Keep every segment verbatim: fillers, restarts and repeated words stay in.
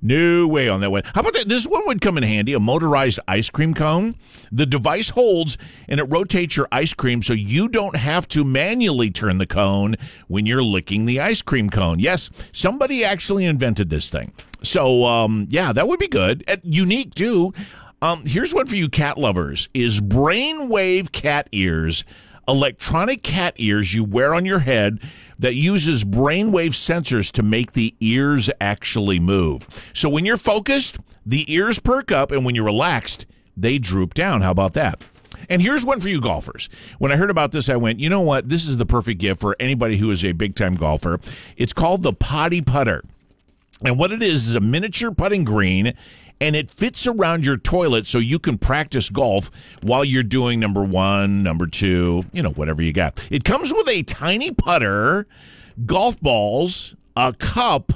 No way on that one. How about that? This one would come in handy, a motorized ice cream cone. The device holds and it rotates your ice cream so you don't have to manually turn the cone when you're licking the ice cream cone. Yes, somebody actually invented this thing. So, um, yeah, that would be good. Uh, unique, too. Um, here's one for you cat lovers, is Brainwave cat ears. Electronic cat ears you wear on your head that uses brainwave sensors to make the ears actually move. So when you're focused, the ears perk up, and when you're relaxed, they droop down. How about that? And here's one for you golfers. When I heard about this, I went, you know what? This is the perfect gift for anybody who is a big-time golfer. It's called the Potty Putter. And what it is is a miniature putting green, and it fits around your toilet so you can practice golf while you're doing number one, number two, you know, whatever you got. It comes with a tiny putter, golf balls, a cup,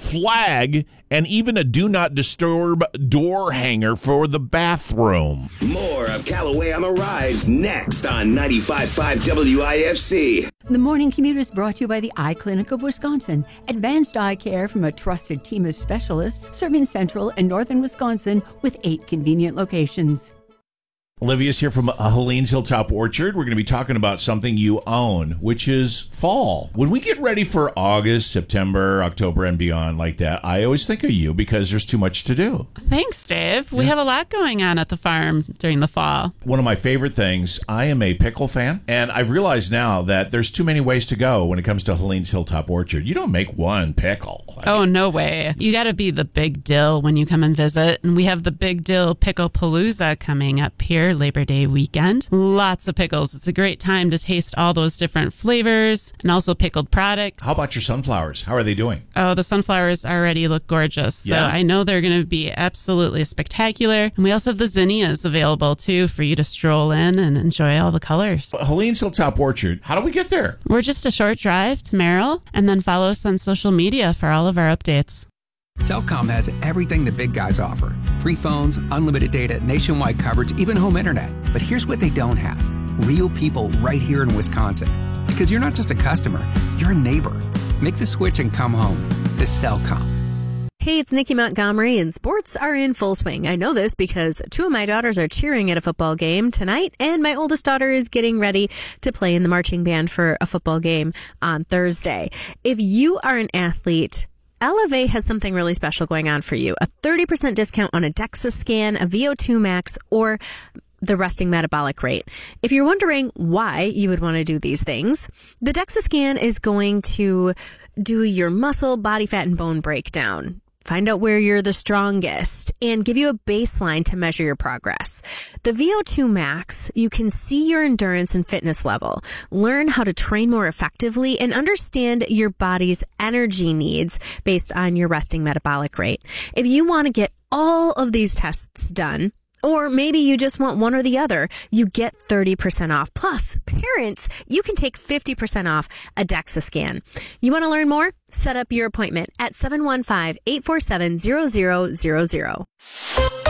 flag, and even a do not disturb door hanger for the bathroom. More of Callaway on the Rise next on ninety-five point five W I F C. The Morning Commute is brought to you by the Eye Clinic of Wisconsin. Advanced eye care from a trusted team of specialists serving central and northern Wisconsin with eight convenient locations. Olivia's here from uh, Helene's Hilltop Orchard. We're going to be talking about something you own, which is fall. When we get ready for August, September, October, and beyond like that, I always think of you because there's too much to do. Thanks, Dave. We yeah. have a lot going on at the farm during the fall. One of my favorite things, I am a pickle fan, and I've realized now that there's too many ways to go when it comes to Helene's Hilltop Orchard. You don't make one pickle. I oh, mean, no way. You got to be the Big Dill when you come and visit, and we have the Big Dill Pickle Palooza coming up here Labor Day weekend. Lots of pickles. It's a great time to taste all those different flavors and also pickled product. How about your sunflowers? How are they doing? Oh, the sunflowers already look gorgeous. So Yeah. I know they're going to be absolutely spectacular. And we also have the zinnias available too for you to stroll in and enjoy all the colors. Helene's Hilltop Orchard, how do we get there? We're just a short drive to Merrill, and then follow us on social media for all of our updates. Cellcom has everything the big guys offer. Free phones, unlimited data, nationwide coverage, even home internet. But here's what they don't have. Real people right here in Wisconsin. Because you're not just a customer, you're a neighbor. Make the switch and come home. To Cellcom. Hey, it's Nikki Montgomery, and sports are in full swing. I know this because two of my daughters are cheering at a football game tonight, and my oldest daughter is getting ready to play in the marching band for a football game on Thursday. If you are an athlete, Elevate has something really special going on for you. A thirty percent discount on a DEXA scan, a V O two max, or the resting metabolic rate. If you're wondering why you would want to do these things, the DEXA scan is going to do your muscle, body fat, and bone breakdown. Find out where you're the strongest and give you a baseline to measure your progress. The V O two max, you can see your endurance and fitness level, learn how to train more effectively, and understand your body's energy needs based on your resting metabolic rate. If you want to get all of these tests done, or maybe you just want one or the other, you get thirty percent off. Plus, parents, you can take fifty percent off a DEXA scan. You want to learn more? Set up your appointment at seven one five, eight four seven, zero zero zero zero.